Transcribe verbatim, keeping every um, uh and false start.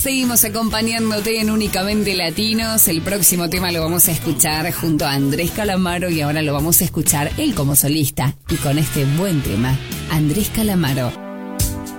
Seguimos acompañándote en Únicamente Latinos. El próximo tema lo vamos a escuchar junto a Andrés Calamaro y ahora lo vamos a escuchar él como solista y con este buen tema, Andrés Calamaro.